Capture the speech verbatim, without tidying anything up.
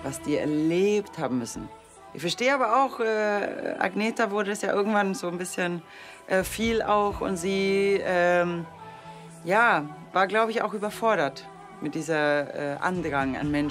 was die erlebt haben müssen. Ich verstehe aber auch, äh, Agneta wurde es ja irgendwann so ein bisschen äh, viel auch und sie, ähm, ja, war, glaube ich, auch überfordert mit dieser äh, Andrang an Menschen.